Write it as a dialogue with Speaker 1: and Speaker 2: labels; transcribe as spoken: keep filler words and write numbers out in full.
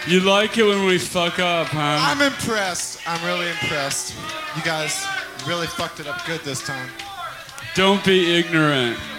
Speaker 1: You like it when we fuck up, huh?
Speaker 2: I'm impressed. I'm really impressed. You guys really fucked it up good this time.
Speaker 1: Don't be ignorant.